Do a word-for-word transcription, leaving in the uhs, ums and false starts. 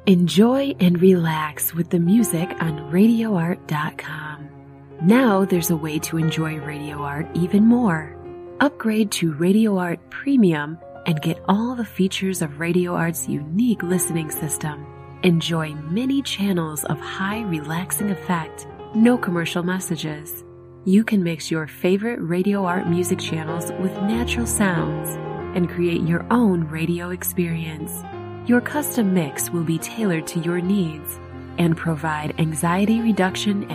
Enjoy and relax with the music on radio art dot com. Now there's a way to enjoy Radio Art even more. Upgrade to Radio Art Premium and get all the features of Radio Art's unique listening system. Enjoy many channels of high relaxing effect, no commercial messages. You can mix your favorite Radio Art music channels with natural sounds and create your own radio experience. Your custom mix will be tailored to your needs and provide anxiety reduction